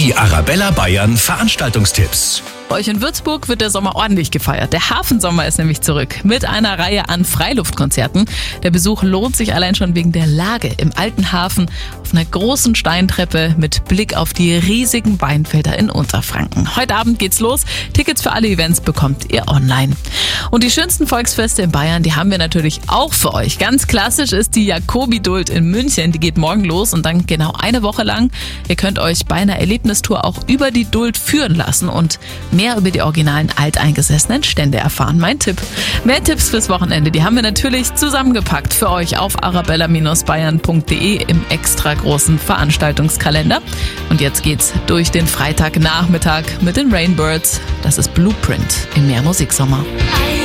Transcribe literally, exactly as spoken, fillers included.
Die Arabella Bayern Veranstaltungstipps. Bei euch in Würzburg wird der Sommer ordentlich gefeiert. Der Hafensommer ist nämlich zurück mit einer Reihe an Freiluftkonzerten. Der Besuch lohnt sich allein schon wegen der Lage im alten Hafen auf einer großen Steintreppe mit Blick auf die riesigen Weinfelder in Unterfranken. Heute Abend geht's los. Tickets für alle Events bekommt ihr online. Und die schönsten Volksfeste in Bayern, die haben wir natürlich auch für euch. Ganz klassisch ist die Jacobi-Duld in München. Die geht morgen los und dann genau eine Woche lang. Ihr könnt euch bei einer Erlebnistour auch über die Duld führen lassen und mehr über die originalen alteingesessenen Stände erfahren. Mein Tipp. Mehr Tipps fürs Wochenende, die haben wir natürlich zusammengepackt für euch auf arabella bayern punkt de im extra großen Veranstaltungskalender. Und jetzt geht's durch den Freitagnachmittag mit den Rainbirds. Das ist Blueprint im Mehr Musiksommer.